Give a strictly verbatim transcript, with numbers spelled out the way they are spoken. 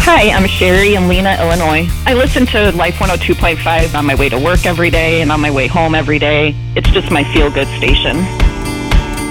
Hi, I'm Sherry in Lena, Illinois. I listen to Life one oh two point five on my way to work every day and on my way home every day. It's just my feel-good station.